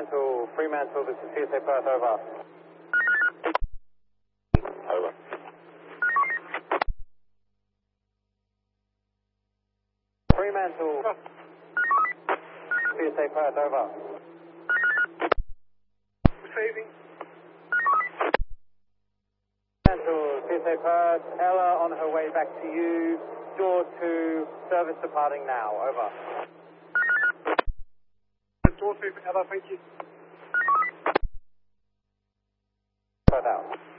Fremantle, this is CSA Perth, over. Over. Fremantle, CSA Perth, over. Receiving. Fremantle, CSA Perth, Ella on her way back to you, door 2, service departing now, over. Door 2 for Ella, thank you. Perth out.